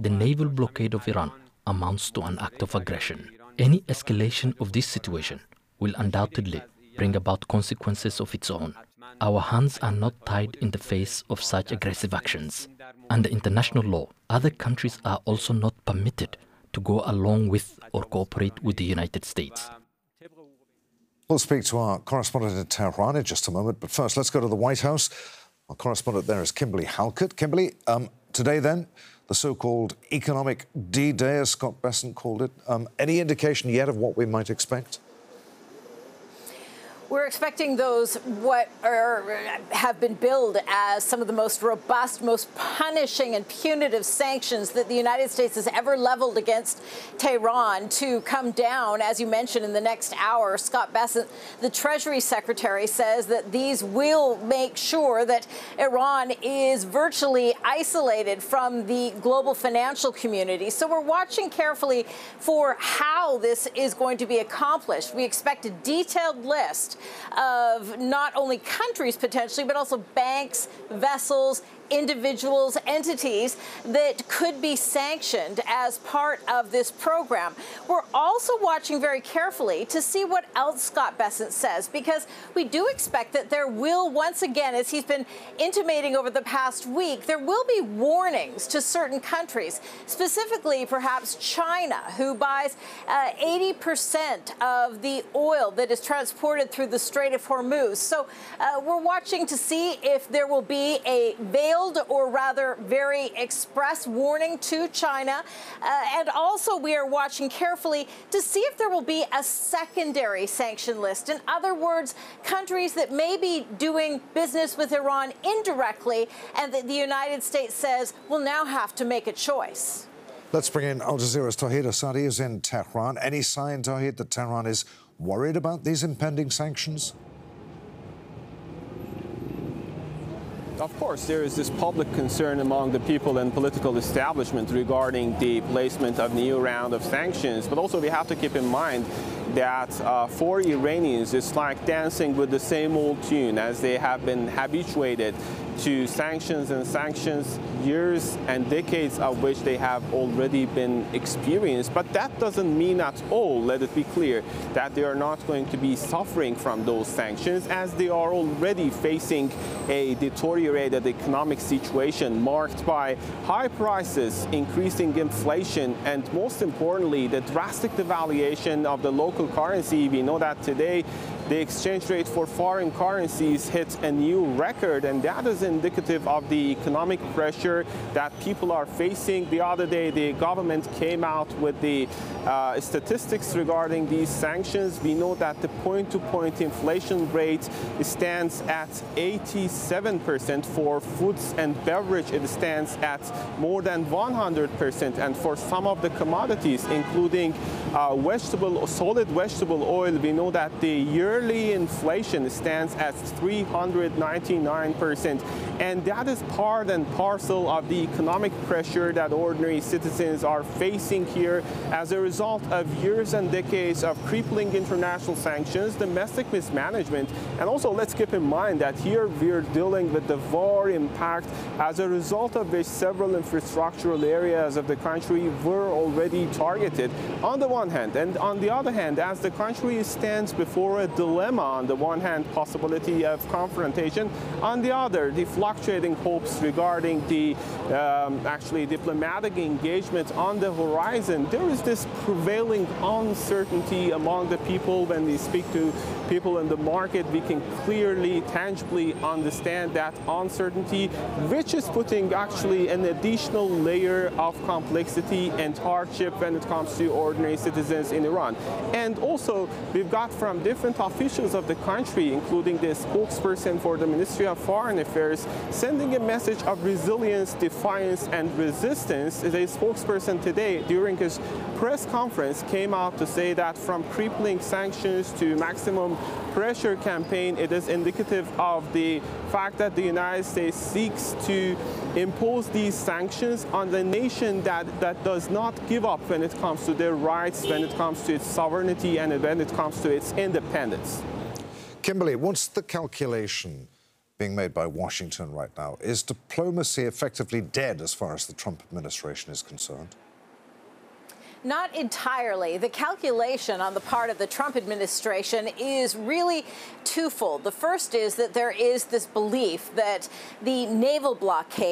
the naval blockade of Iran amounts to an act of aggression. Any escalation of this situation will undoubtedly bring about consequences of its own. Our hands are not tied in the face of such aggressive actions. Under international law, other countries are also not permitted to go along with or cooperate with the United States. We'll speak to our correspondent in Tehran in just a moment, but first let's go to the White House. Our correspondent there is Kimberly Halkett. Kimberly, today then, the so-called economic D-Day, as Scott Bessent called it. Any indication yet of what we might expect? We're expecting those have been billed as some of the most robust, most punishing and punitive sanctions that the United States has ever leveled against Tehran to come down, as you mentioned, in the next hour. Scott Bessent, the Treasury Secretary, says that these will make sure that Iran is virtually isolated from the global financial community. So we're watching carefully for how this is going to be accomplished. We expect a detailed list of not only countries potentially, but also banks, vessels, individuals, entities that could be sanctioned as part of this program. We're also watching very carefully to see what else Scott Bessent says, because we do expect that there will, once again, as he's been intimating over the past week, there will be warnings to certain countries, specifically perhaps China, who buys 80% of the oil that is transported through the Strait of Hormuz. So we're watching to see if there will be a veiled or rather very express warning to China. And also we are watching carefully to see if there will be a secondary sanction list. In other words, countries that may be doing business with Iran indirectly and that the United States says will now have to make a choice. Let's bring in Al Jazeera's Tawhid Asadi, who's in Tehran. Any sign, Tawhid, that Tehran is worried about these impending sanctions? Of course, there is this public concern among the people and political establishment regarding the placement of new round of sanctions. But also we have to keep in mind that for Iranians, it's like dancing with the same old tune, as they have been habituated to sanctions and sanctions, years and decades of which they have already been experienced. But that doesn't mean at all, let it be clear, that they are not going to be suffering from those sanctions, as they are already facing a deteriorated economic situation marked by high prices, increasing inflation, and most importantly, the drastic devaluation of the local currency. We know that today the exchange rate for foreign currencies hit a new record, and that is indicative of the economic pressure that people are facing. The other day, the government came out with the statistics regarding these sanctions. We know that the point-to-point inflation rate stands at 87%. For foods and beverage, it stands at more than 100%. And for some of the commodities, including solid vegetable oil, we know that the yearly inflation stands at 399%. And that is part and parcel of the economic pressure that ordinary citizens are facing here as a result of years and decades of crippling international sanctions, domestic mismanagement. And also, let's keep in mind that here we're dealing with the war impact as a result of which several infrastructural areas of the country were already targeted on the one hand. And on the other hand, as the country stands before a dilemma, on the one hand, possibility of confrontation, on the other, the fluctuating hopes regarding the actually diplomatic engagement on the horizon, there is this prevailing uncertainty among the people. When we speak to people in the market, we can clearly, tangibly understand that uncertainty, which is putting actually an additional layer of complexity and hardship when it comes to ordinary citizens in Iran. And also, we've got from different officials of the country, including the spokesperson for the Ministry of Foreign Affairs, sending a message of resilience, defiance, and resistance. The spokesperson today, during his press conference, came out to say that from crippling sanctions to maximum pressure campaign, it is indicative of the fact that the United States seeks to impose these sanctions on the nation that does not give up when it comes to their rights, when it comes to its sovereignty, and when it comes to its independence. Kimberly, what's the calculation being made by Washington right now. Is diplomacy effectively dead as far as the Trump administration is concerned? Not entirely. The calculation on the part of the Trump administration is really twofold. The first is that there is this belief that the naval blockade